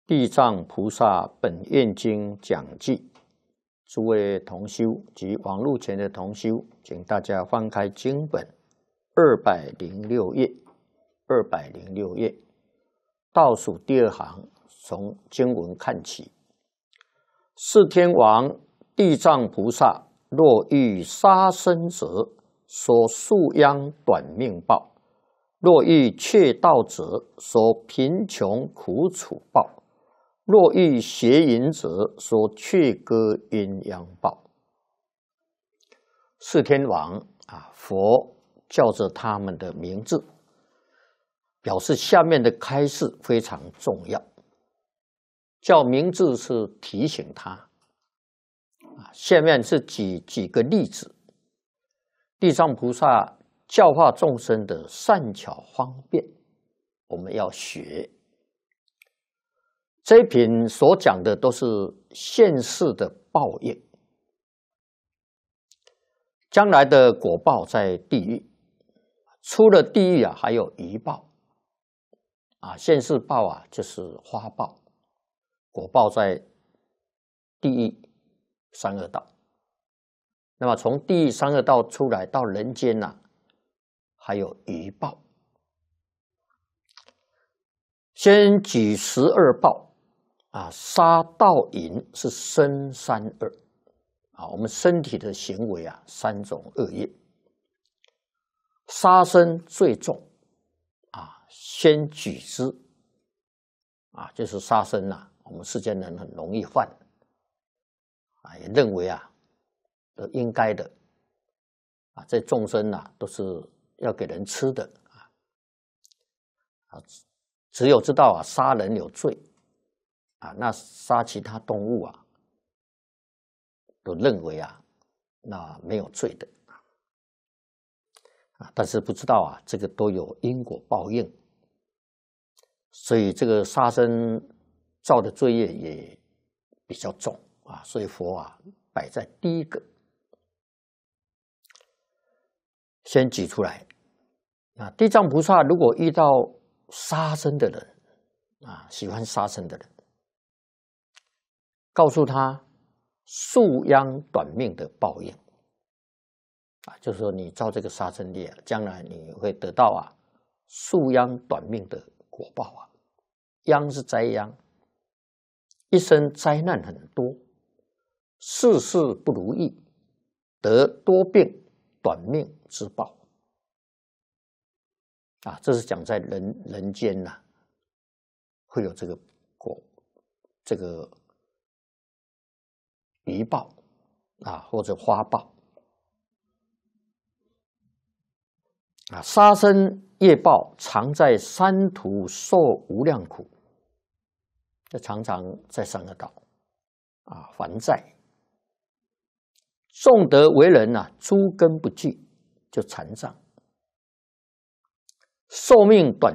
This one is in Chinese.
地藏菩萨本愿经讲记，诸位同修及网络前的同修，请大家翻开经本206页，206页倒数第二行，从经文看起。四天王地藏菩萨若遇杀生者，说树殃短命报；若遇窃盗者，说贫穷苦楚报；若遇邪淫者，说却割阴阳报。四天王佛叫着他们的名字，表示下面的开示非常重要。叫名字是提醒他，下面是举几个例子，地藏菩萨教化众生的善巧方便，我们要学。这一品所讲的都是现世的报应，将来的果报在地狱，出了地狱还有余报现世报就是花报，果报在地狱三恶道。那么从地狱三恶道出来到人间还有余报。先举12报杀盗淫是身三恶我们身体的行为三种恶业。杀生最重先举之就是杀生我们世间人很容易犯也认为都应该的这众生都是要给人吃的只有知道杀人有罪那杀其他动物都认为那没有罪的但是不知道这个都有因果报应，所以这个杀生造的罪业也比较重所以佛摆在第一个先举出来。地藏菩萨如果遇到杀生的人喜欢杀生的人，告诉他树殃短命的报应就是说你造这个杀生业将来你会得到树殃短命的果报殃是灾殃，一生灾难很多，事事不如意，得多病短命之报这是讲在人间会有这个这个余报或者花报杀生业报常在三途受无量苦，就常常在三恶道还债。重德为人诸根不具，就残障。寿命短